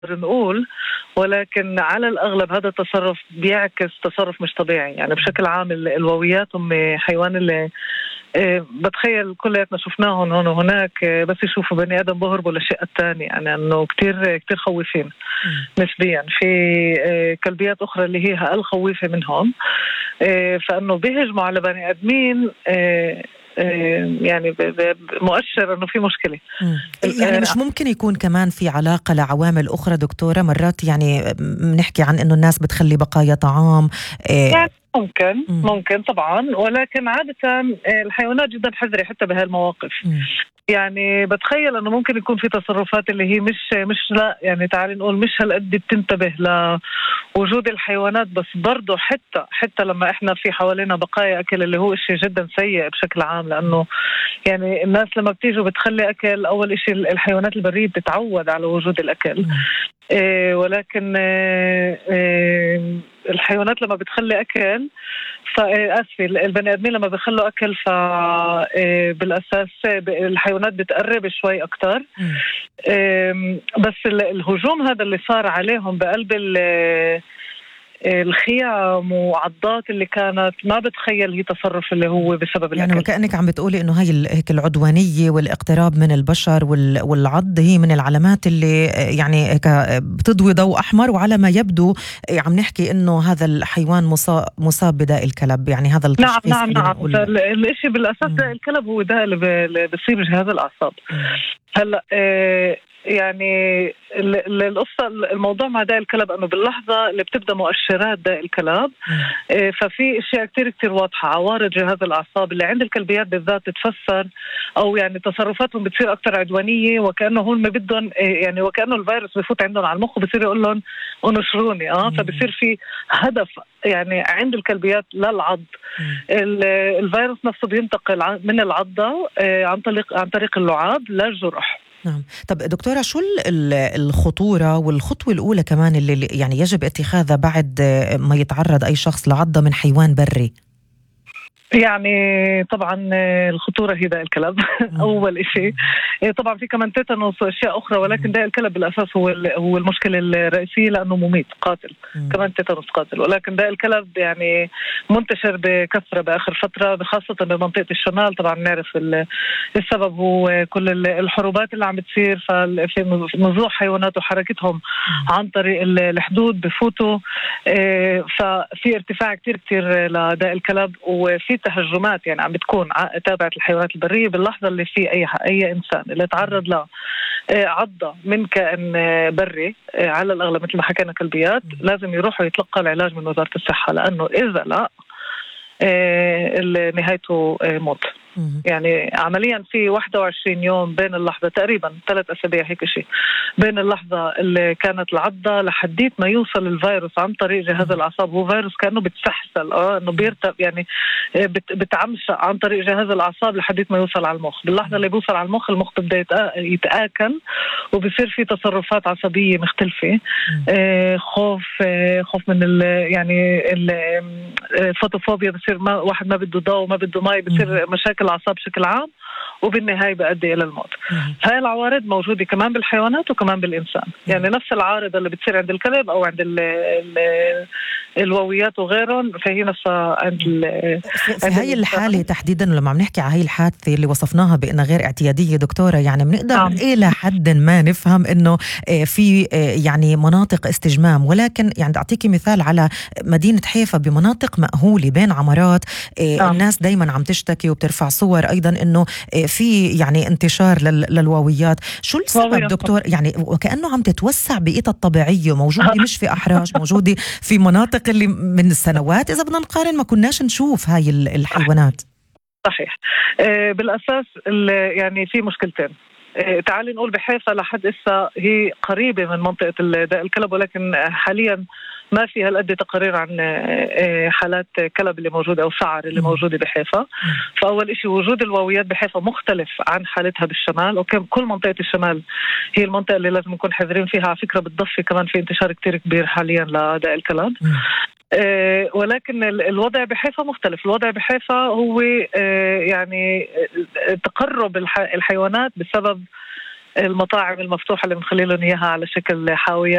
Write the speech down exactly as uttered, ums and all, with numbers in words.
نقول، ولكن على الأغلب هذا التصرف بيعكس تصرف مش طبيعي. يعني بشكل عام الوويات هم حيوان اللي إيه بتخيل كلياتنا شفناهم هون وهناك، إيه بس يشوفوا بني آدم بهربوا للشيء الثاني، يعني أنه كتير كتير خوفين نسبيا. في إيه كلبيات أخرى اللي هي أقل خوفة منهم، إيه فأنه بيهجموا على بني آدمين إيه يعني مؤشر انه في مشكله. يعني مش ممكن يكون كمان في علاقه لعوامل اخرى دكتوره؟ مرات يعني بنحكي عن انه الناس بتخلي بقايا طعام. يعني ممكن م. ممكن طبعا، ولكن عاده الحيوانات جدا حذره حتى بهالمواقف. م. يعني بتخيل انه ممكن يكون في تصرفات اللي هي مش مش لا يعني تعالي نقول مش هالقد بتنتبه لوجود الحيوانات، بس برضه حتى حتى لما احنا في حوالينا بقايا اكل اللي هو شيء جدا سيء بشكل عام، لانه يعني الناس لما بتيجي وبتخلي اكل، اول شيء الحيوانات البريه بتتعود على وجود الاكل. إيه ولكن إيه إيه الحيوانات لما بتخلي اكل فاسفي البني ادمين لما بيخلوا اكل ف بالاساس الحيوانات بتقرب شوي اكثر. بس الهجوم هذا اللي صار عليهم بقلب الخيام وعضات اللي كانت، ما بتخيل هي تصرف اللي هو بسبب يعني الأكل. وكأنك عم بتقولي إنه هاي هيك العدوانية والاقتراب من البشر والعض هي من العلامات اللي يعني هيك بتضوي ضوء أحمر، وعلى ما يبدو عم نحكي إنه هذا الحيوان مصاب مصاب بداء الكلب، يعني هذا التشخيص. نعم نعم نعم الإشي بالأساس داء الكلب هو داء اللي بيصيب جهاز الأعصاب. هلا آه يعني القصة الموضوع مع داء الكلب أنه باللحظة اللي بتبدأ مؤشرات داء الكلب إيه ففي أشياء كتير كتير واضحة، عوارض جهاز الأعصاب اللي عند الكلبيات بالذات تتفسر، أو يعني تصرفاتهم بتصير أكتر عدوانية، وكأنه هم بدهم إيه يعني وكأنه الفيروس بفوت عندهم على المخ وبصير يقول لهم انشروني. اه فبصير في هدف يعني عند الكلبيات للعض. الفيروس نفسه بينتقل من العضة إيه عن طريق عن طريق اللعاب للجرح. نعم. طب دكتورة، شو الخطورة والخطوة الأولى كمان اللي يعني يجب اتخاذها بعد ما يتعرض أي شخص لعضة من حيوان بري؟ يعني طبعا الخطورة هي داء الكلب أول شيء. طبعا في كمان تيتانوس وأشياء أخرى، ولكن داء الكلب بالأساس هو هو المشكلة الرئيسية لأنه مميت قاتل. كمان تيتانوس قاتل، ولكن داء الكلب يعني منتشر بكثرة بآخر فترة، خاصة بمنطقة الشمال. طبعا نعرف السبب هو كل الحروبات اللي عم بتصير، في نزوع حيوانات وحركتهم عن طريق الحدود بفوتوا، ففي ارتفاع كتير كتير لداء الكلب، وفي تهجمات يعني عم بتكون تابعة الحيوانات البرية باللحظة اللي في أي أي إنسان اللي تعرض له عضة من كائن بري، على الأغلب مثل ما حكينا كلبيات، لازم يروحوا يتلقى العلاج من وزارة الصحة، لأنه إذا لا نهايته موت. يعني عمليا في واحد وعشرين يوم بين اللحظة، تقريبا ثلاث أسابيع هيك شيء، بين اللحظة اللي كانت العضة لحديت ما يوصل الفيروس عن طريق جهاز الأعصاب. هو فيروس كأنه بتسحسل، اه انه بيرتب يعني بت بتعمشق عن طريق جهاز الأعصاب لحديت ما يوصل على المخ. باللحظة اللي بيوصل على المخ، المخ بده يتآكل وبصير في تصرفات عصبية مختلفة، آه خوف آه خوف من ال يعني الفوتوفوبيا، بصير ما واحد ما بده ضوء وما بده ماء، بصير مشاكل الأعصاب بشكل عام، وبالنهاية بيؤدي إلى الموت. هاي العوارض موجودة كمان بالحيوانات وكمان بالإنسان. يعني نفس العارضة اللي بتصير عند الكلب أو عند ال ال الوويات وغيرهم، فهي نفسها عند ال في هاي الحالة تحديدا. لما عم نحكي على هاي الحادثة اللي وصفناها بأنها غير اعتيادية دكتورة، يعني بنقدر نعم. إلى حد ما نفهم إنه في يعني مناطق استجمام، ولكن يعني أعطيكي مثال على مدينة حيفا بمناطق مأهولة بين عمارات، نعم. الناس دايما عم تشتكي وبترفع صور أيضا إنه في يعني انتشار للوويات. شو السبب دكتور؟ يعني وكأنه عم تتوسع بيئتها الطبيعية، موجودة مش في أحراج، موجودة في مناطق اللي من السنوات إذا بدنا نقارن ما كناش نشوف هاي الحيوانات. صحيح. آه بالأساس يعني في مشكلتين. آه تعالي نقول بحيفا لحد إسا هي قريبة من منطقة داء الكلب، ولكن حاليا ما في هالقد تقارير عن حالات كلب اللي موجودة أو سعر اللي موجودة بحيفا. فأول إشي وجود الوويات بحيفا مختلف عن حالتها بالشمال، وكل منطقة الشمال هي المنطقة اللي لازم نكون حذرين فيها. على فكرة بالضفة كمان في انتشار كتير كبير حاليا لداء الكلب. أه ولكن الوضع بحيفا مختلف. الوضع بحيفا هو أه يعني تقرب الحيوانات بسبب المطاعم المفتوحة اللي بنخلي لهم إياها على شكل حاويات